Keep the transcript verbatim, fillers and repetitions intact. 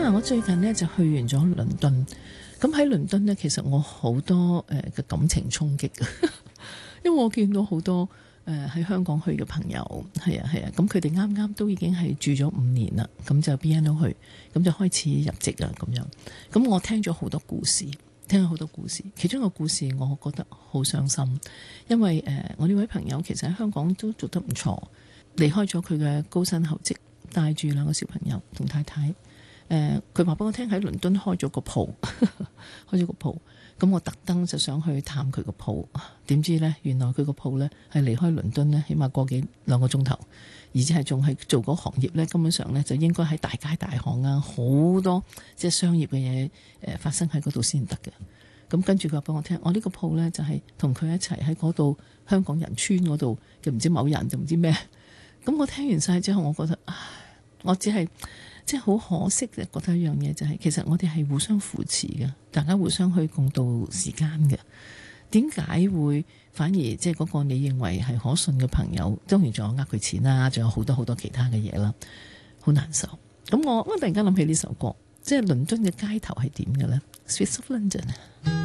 啊，我最近呢就去完咗倫敦，咁喺倫敦呢，其實我好多誒嘅感情衝擊，因為我見到好多誒喺香港去嘅朋友，係啊係啊，咁佢哋啱啱都已經係住咗五年啦，咁就 B N O 去，咁就開始入籍啦咁樣。咁我聽咗好多故事，聽咗好多故事，其中一個故事我覺得好傷心，因為誒我呢位朋友其實喺香港都做得唔錯，離開咗佢嘅高薪厚職，帶住兩個小朋友同太太。誒佢話俾我聽喺倫敦開咗個鋪，開咗個鋪，咁我特登就想去探佢個鋪，點知呢？原來佢個鋪呢係離開倫敦呢，起碼個幾兩個鐘頭，而且係仲係做嗰行業呢，根本上呢就應該喺大街大巷啊，好多即係商業嘅嘢誒發生喺嗰度先得嘅。咁跟住佢話俾我聽，我呢個鋪呢就係同佢一齊喺嗰度香港人村嗰度嘅唔知某人就唔知咩。咁我聽完晒之後，我覺得唉，我只係。即係好可惜嘅，覺得一樣嘢就係、是，其實我哋係互相扶持嘅，大家互相去共度時間嘅。點解會反而即係嗰個你認為係可信嘅朋友，當然仲有呃佢錢啦，仲有好多好多其他嘅嘢啦，好難受。咁我我突然間諗起呢首歌，即係倫敦嘅街頭係點嘅咧？Streets of London。